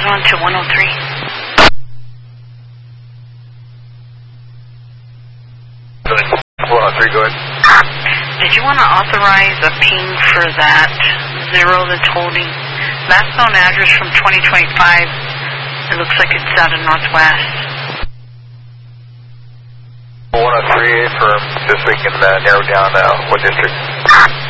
on to 103. Good. 103, go ahead. Did you want to authorize a ping for that zero that's holding? Last known address from 2025. It looks like it's out of Northwest. 103 for this we can narrow down what district.